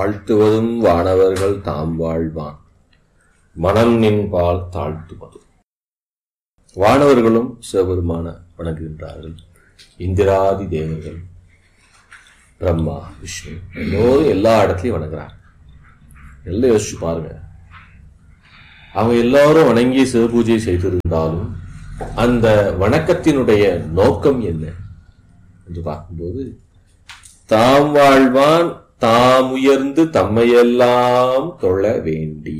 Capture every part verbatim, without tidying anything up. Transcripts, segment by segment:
வாழ்த்துவதும் வானவர்கள் தாம் வாழ்வான் மனம் நின்பால் தாழ்த்துவதும். வானவர்களும் சிவபெருமான வணங்குகின்றார்கள். இந்திராதி தேவர்கள், பிரம்மா, விஷ்ணு எல்லோரும் எல்லா இடத்துலையும் வணங்குறாங்க. எல்லாம் யோசிச்சு பாருங்க. அவங்க எல்லாரும் வணங்கி சிவபூஜை செய்திருந்தாலும் அந்த வணக்கத்தினுடைய நோக்கம் என்ன என்று பார்க்கும்போது, தாம் வாழ்வான் தாம் உயர்ந்து தம்மையெல்லாம் தொழ வேண்டி.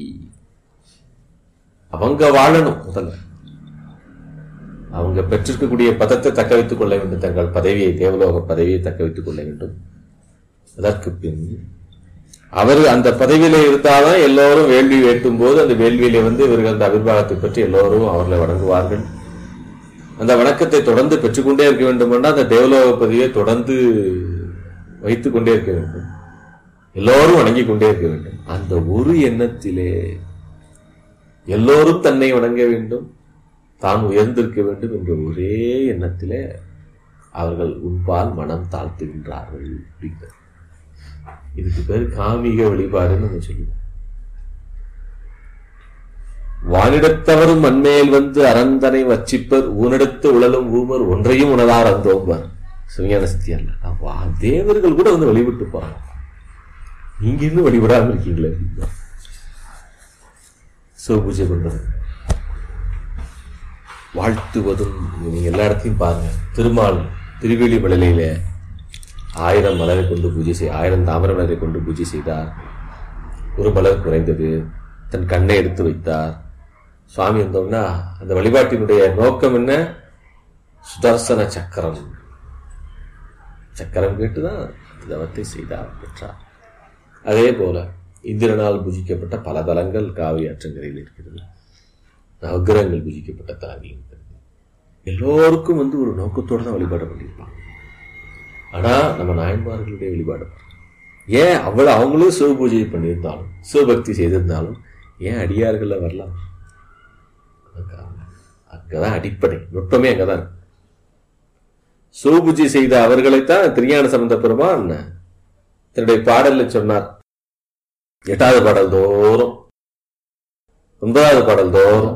அவங்க வாழணும். முதல்ல அவங்க பெற்றிருக்கக்கூடிய பதத்தை தக்க வைத்துக் கொள்ள வேண்டும். தங்கள் பதவியை, தேவலோக பதவியை தக்க வைத்துக் கொள்ள வேண்டும். அதற்கு பின் அவர் அந்த பதவியில இருந்தால்தான் எல்லோரும் வேள்வி வேட்டும் போது அந்த வேள்வியில வந்து இவர்கள் அந்த அபிர்வாகத்தை பற்றி எல்லோரும் அவர்களை வணங்குவார்கள். அந்த வணக்கத்தை தொடர்ந்து பெற்றுக்கொண்டே இருக்க வேண்டும் என்றால் அந்த தேவலோக பதவியை தொடர்ந்து வைத்துக் கொண்டே இருக்க வேண்டும். எல்லோரும் வணங்கிக் கொண்டே இருக்க வேண்டும். அந்த ஒரு எண்ணத்திலே எல்லோரும் தன்னை வணங்க வேண்டும், தான் உயர்ந்திருக்க வேண்டும் என்ற ஒரே எண்ணத்திலே அவர்கள் உன்பால் மனம் தாழ்த்துகின்றார்கள். அப்படிங்கிறது இதுக்கு பேர் காமிக வழிபாடுன்னு நம்ம சொல்லுவோம். வானிடத்தவரும் மண்மேல் வந்து அறந்தனை வச்சிப்பர் ஊனிடத்து உழலும் ஊமர் ஒன்றையும் உணரார் அந்தோம்பர். சிவஞான சித்தியார் தேவர்கள் கூட வந்து வழிபட்டு போறாங்க. நீங்க இன்னும் வழிபடாம இருக்கீங்களே. சிவபூஜை பண்றது, வாழ்த்துவதும் நீங்க எல்லா இடத்தையும் பாருங்க. திருமால் திருவேலி மலையில ஆயிரம் மலரை கொண்டு பூஜை செய் ஆயிரம் தாமரை மலரை கொண்டு பூஜை செய்தார். ஒரு மலர் குறைந்தது. தன் கண்ணை எடுத்து வைத்தார். சுவாமி வந்தோம்னா அந்த வழிபாட்டினுடைய நோக்கம் என்ன? சுதர்சன சக்கரம். சக்கரம் கேட்டுதான் தவத்தை செய்தார், பெற்றார். அதே போல இந்திரனால் பூஜிக்கப்பட்ட பல தலங்கள் காவிரி ஆற்றங்கரையில் இருக்கிறது. நவகிரகங்கள் பூஜிக்கப்பட்ட தலங்கள் இருக்கிறது. எல்லோருக்கும் வந்து ஒரு நோக்கத்தோடு தான் வழிபாடு பண்ணியிருப்பாங்க. ஆனா நம்ம நாயன்மார்களுடைய வழிபாடு ஏன் அவ்வளவு அவங்களும் சிவ பூஜை பண்ணியிருந்தாலும் சிவபக்தி செய்திருந்தாலும் ஏன் அடியார்கள்ல வரலாம்? அங்கதான் அடிப்படை நுட்பமே அங்கதான். சிவபூஜை செய்த அவர்களைத்தான் திருஞான சம்பந்த பெருமான் தன்னுடைய பாடல்ல சொன்னார். எட்டாவது பாடல் தோறும், ஒன்பதாவது பாடல் தோறும்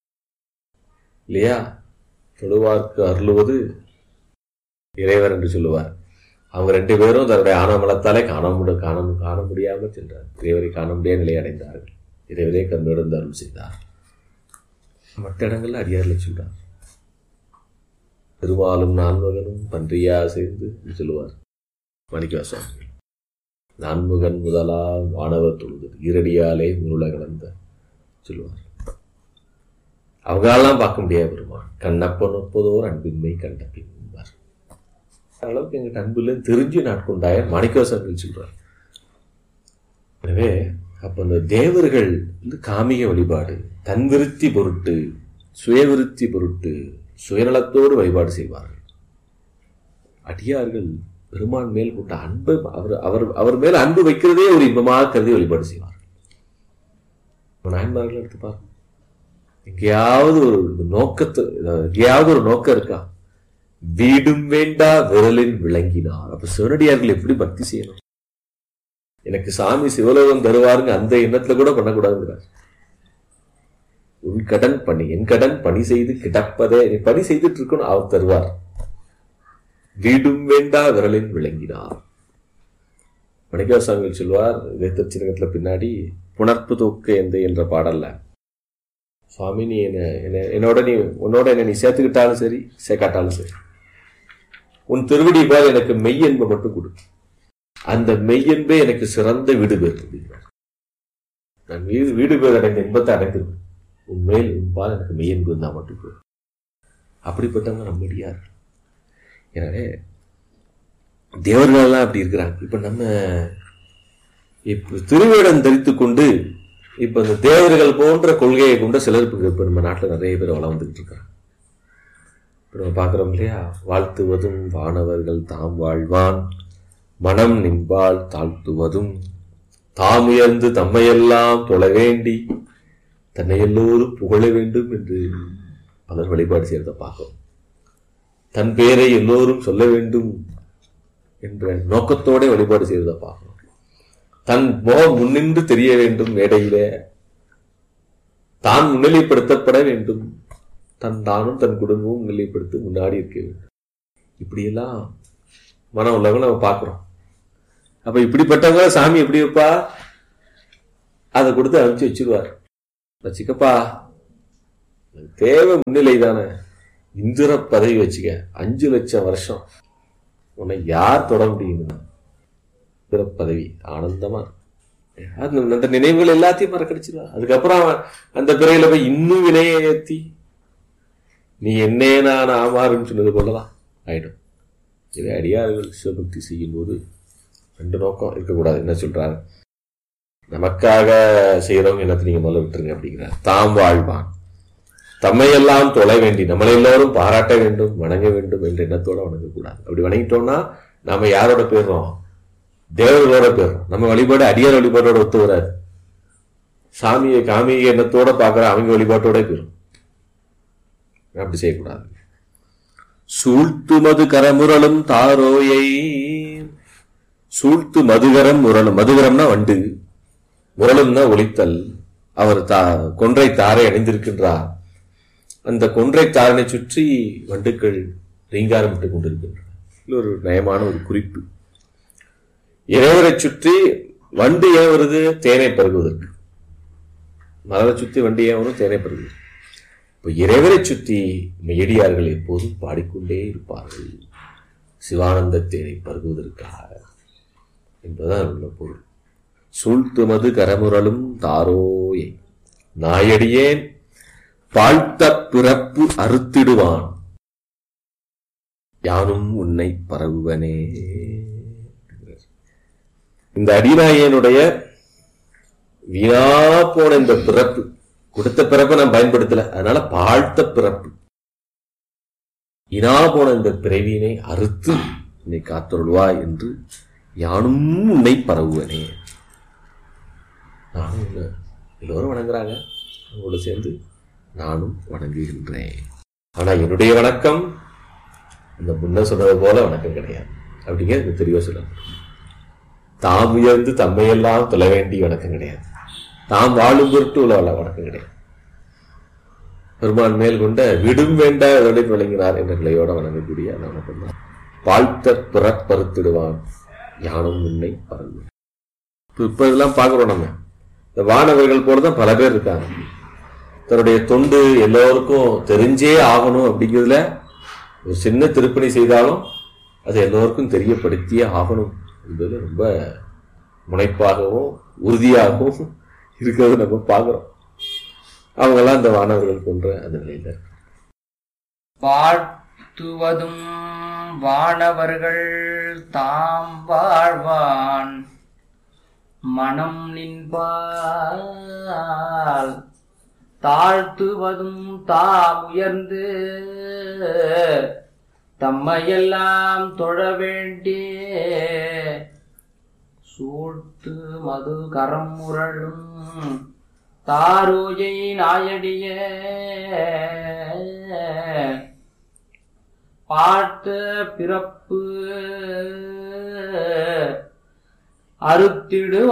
இல்லையா, தொழுவார்க்கு அருளுவது இறைவர் என்று சொல்லுவார். அவங்க ரெண்டு பேரும் தன்னுடைய ஆனமலத்தாலே காண முடி காண காண முடியாமல் சென்றார். இறைவரை காண முடியாத நிலை அடைந்தார்கள். இறைவரே கண்ணோடு அருள் செய்தார். மற்ற இடங்கள்ல அடியார்ல சொல்றார். பெருமாளும் நான்முகனும் பன்றியா சேர்ந்து சொல்லுவார் மாணிக்கவாசகர். நான்முகன் முதலா வானவர் தொழுது ஈரடியாலே முருள கலந்த சொல்லுவார். அவங்களெல்லாம் பார்க்க முடியாது பெருமாள். கண்ணப்பன் ஒப்பதோர் அன்பின்மை கண்ட பின் அளவுக்கு எங்கிட்ட அன்புல தெரிஞ்சு நாட்கொண்டாய மாணிக்கவாசகர்கள் சொல்றார். எனவே அப்ப அந்த தேவர்கள் வந்து காமிக வழிபாடு, தன் விருத்தி பொருட்டு, சுயவிருத்தி பொருட்டு, சுயநலத்தோடு வழிபாடு செய்வார்கள். அடியார்கள் பெருமான் மேல் கொண்ட அன்பு, அவர் அவர் அவர் மேல் அன்பு வைக்கிறதே ஒரு இன்பமாக கருதி வழிபாடு செய்வார்கள். நாயன்மார்கள் எடுத்து பாருங்க. எங்கேயாவது ஒரு நோக்கத்து எங்கேயாவது ஒரு நோக்கம் இருக்கா? வீடும் வேண்டா விரலின் விளங்கினார். அப்ப சிவனடியார்கள் எப்படி பக்தி செய்யணும்? எனக்கு சாமி சிவலோகம் தருவாருங்க அந்த எண்ணத்துல கூட பண்ணக்கூடாதுங்கிறார். உன் கடன் பணி என் கடன் பணி செய்து கிடப்பதே, நீ பணி செய்துட்டு இருக்கணும், அவர் தருவார். வீடும் வேண்டா விரலின் விளங்கினார். மாணிக்கவாசகர் சொல்வார் இதை திருச்சினகத்துல பின்னாடி புணர்ப்பு தூக்க எந்த என்ற பாடல்ல, சுவாமி நீ என்ன என்னோட நீ உன்னோட என்ன நீ சேர்த்துக்கிட்டாலும் சரி சேர்க்காட்டாலும் சரி, உன் திருவடி போல் எனக்கு மெய்யன்பை மட்டும் கொடு. அந்த மெய்யன்பே எனக்கு சிறந்த வீடு பேர் அப்படிங்கிறார். நான் வீடு வீடு பேர் அடைந்த இன்பத்தை அடைந்திருவேன். உண்மையில் உன்பால் எனக்கு மெய்யன்பு இருந்தால் மட்டும் போதும். அப்படிப்பட்டவங்க நம்மடியார். எனவே தேவர்களெல்லாம் அப்படி இருக்கிறாங்க. இப்ப நம்ம இப்ப திருவேடம் தரித்து கொண்டு இப்ப இந்த தேவர்கள் போன்ற கொள்கையை கொண்ட சிலர் இப்ப நம்ம நாட்டில் நிறைய பேர் வளம் வந்துகிட்டு இருக்காங்க. நம்ம பார்க்கிறோம் இல்லையா, வாழ்த்துவதும் வானவர்கள் தாம் வாழ்வான் மனம் நின்பால் தாழ்த்துவதும் தாம் உயர்ந்து தம்மையெல்லாம் தொழ வேண்டி தன்னை எல்லோரும் புகழ வேண்டும் என்று பலர் வழிபாடு செய்யறதை பார்க்கிறோம். தன் பேரை எல்லோரும் சொல்ல வேண்டும் என்ற நோக்கத்தோட வழிபாடு செய்யறதை பார்க்கிறோம். தன் முகம் முன்னின்று தெரிய வேண்டும், மேடையிலே தான் முன்னிலைப்படுத்தப்பட வேண்டும், தன் தானும் தன் குடும்பமும் முன்னிலைப்படுத்தி முன்னாடி இருக்க வேண்டும். இப்படியெல்லாம் மன உலகம் நம்ம பார்க்கிறோம். அப்ப இப்படிப்பட்டவங்க சாமி எப்படி வைப்பா? அதை கொடுத்து அனுப்பிச்சு வச்சிருவார். வச்சுக்கப்பா, தேவை முன்னிலை தானே, இந்திர பதவி வச்சுக்க, அஞ்சு லட்சம் வருஷம் உன்னை யார் தொட முடியும்? இந்திர பதவி ஆனந்தமா அந்த நினைவுகள் எல்லாத்தையும் மறக்கடிச்சிருவா. அதுக்கப்புறம் அந்த பிறையில போய் இன்னும் வினையை ஏத்தி நீ என்னே நான் ஆமாறுன்னு சொன்னது போலதான் ஆயிடும். இதை அடியார்கள் சிவபக்தி செய்யும் போது ரெண்டு நோக்கம் இருக்கக்கூடாது. என்ன சொல்றாரு? நமக்காக செய்யறவங்க என்னத்தை நீங்க முதல்ல விட்டுருங்க அப்படிங்கிறார். தாம் வாழ்வான் தம்மையெல்லாம் தொலை வேண்டி நம்மளை எல்லாரும் பாராட்ட வேண்டும், வணங்க வேண்டும் என்ற எண்ணத்தோட வணங்கக்கூடாது. அப்படி வணங்கிட்டோம்னா நாம யாரோட போயிடுறோம்? தேவர்களோட போயிடுறோம். நம்ம வழிபாடு அடியார் வழிபாட்டோட ஒத்து வராது. சாமியை காமிய எண்ணத்தோட பாக்குற அவங்க வழிபாட்டோட போயிடும். அப்படி செய்யக்கூடாது. சூழ்த்து மது கரமுரலும் தாரோயை, சூழ்த்து மதுகரம் முரலும், மதுகரம்னா வண்டு, முரலும்னா ஒலித்தல். அவர் தா கொன்றை தாரை அணிந்திருக்கின்றார். அந்த கொன்றை தாரனை சுற்றி வண்டுக்கள் ரீங்காரமிட்டுக் கொண்டிருக்கின்றன. இது ஒரு நயமான ஒரு குறிப்பு. இறைவரை சுற்றி வண்டு ஏன் வருது? தேனை பருகுவதற்கு. மலரை சுற்றி வண்டு ஏன் வரும்? தேனை பருகுவது. இப்ப இறைவரை சுற்றி மெய்யடியார்கள் எப்போதும் பாடிக்கொண்டே இருப்பார்கள், சிவானந்த தேனை பருகுவதற்காக என்பதுதான் உள்ள பொருள். சூழ்த்துமது கரமுரலும் தாரோயை, நாயடியேன் பாழ்த்த பிறப்பு அறுத்திடுவான், யானும் உன்னை பரவுவனே. இந்த அடிநாயனுடைய வீணா போன இந்த பிறப்பு, கொடுத்த பிறப்பை நான் பயன்படுத்தல, அதனால பாழ்த்த பிறப்பு, வீணா போன இந்த பிறவியினை அறுத்து என்னை காத்தருள்வா என்று யானும் உன்னை பரவுவனே. நானும் எல்லோரும் வணங்குறாங்க, அவங்களோட சேர்ந்து நானும் வணங்குகின்றேன். ஆனா என்னுடைய வணக்கம் இந்த முன்ன சொன்னது போல வணக்கம் கிடையாது அப்படிங்கிறது தெளிவா சொல்லணும். தாம் உயர்ந்து தம்மையெல்லாம் தொலை வேண்டிய வணக்கம் கிடையாது. தாம் வாழும் பொருட்டு உள்ள வணக்கம் கிடையாது. பெருமான் மேல் கொண்ட விடும் வேண்ட வேண்டிய விளங்கினார் என்ற நிலையோட வணங்கக்கூடிய அந்த வணக்கம் தான். வாழ்த்த பிறப்பறுத்திடுவான், யானும் உன்னை பரவு. இப்ப இதெல்லாம் பாக்குறோம். நம்ம இந்த வானவர்கள் போலதான் பல பேர் இருக்காங்க. தன்னுடைய தொண்டு எல்லோருக்கும் தெரிஞ்சே ஆகணும் அப்படிங்கிறதுல ஒரு சின்ன திருப்பணி செய்தாலும் அது எல்லோருக்கும் தெரியப்படுத்தியே ஆகணும் என்பது ரொம்ப முனைப்பாகவும் உறுதியாகவும் இருக்கிறது நம்ம பார்க்கிறோம். அவங்கெல்லாம் இந்த வானவர்கள் போன்ற அந்த நிலையில வாழ்த்துவதும் வானவர்கள் தாம் வாழ்வான் மனம் நின்பால், தாழ்த்துவதும் தாம் உயர்ந்து தம்மையெல்லாம் தொழ வேண்டிய சூழ்த்து மது கரம் முரளும் தாரோயை நாயடிய பாட்டு பிறப்பு அறுத்திடு